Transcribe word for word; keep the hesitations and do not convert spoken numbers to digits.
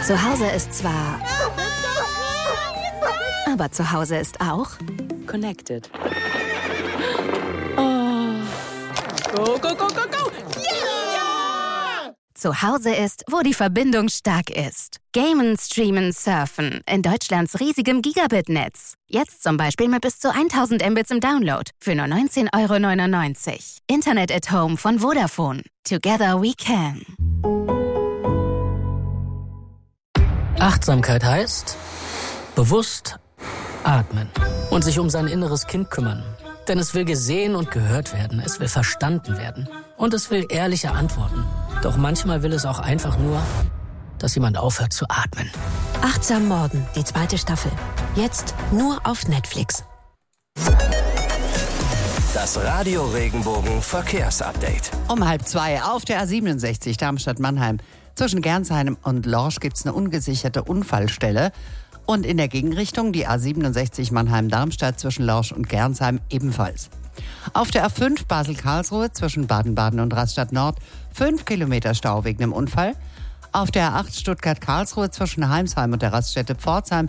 Zu Hause ist zwar... Aber zu Hause ist auch... Connected. Oh. Go, go, go, go, go! Yeah! Zu Hause ist, wo die Verbindung stark ist. Gamen, streamen, surfen. In Deutschlands riesigem Gigabit-Netz. Jetzt zum Beispiel mit bis zu tausend Mbits im Download. Für nur neunzehn Euro neunundneunzig. Internet at Home von Vodafone. Together we can. Achtsamkeit heißt bewusst atmen und sich um sein inneres Kind kümmern. Denn es will gesehen und gehört werden, es will verstanden werden und es will ehrliche Antworten. Doch manchmal will es auch einfach nur, dass jemand aufhört zu atmen. Achtsam Morden, die zweite Staffel. Jetzt nur auf Netflix. Das Radio Regenbogen Verkehrsupdate. Um halb zwei auf der A siebenundsechzig Darmstadt-Mannheim. Zwischen Gernsheim und Lorsch gibt es eine ungesicherte Unfallstelle. Und in der Gegenrichtung die A siebenundsechzig Mannheim-Darmstadt zwischen Lorsch und Gernsheim ebenfalls. Auf der A fünf Basel-Karlsruhe zwischen Baden-Baden und Rastatt Nord fünf Kilometer Stau wegen dem Unfall. Auf der A acht Stuttgart-Karlsruhe zwischen Heimsheim und der Raststätte Pforzheim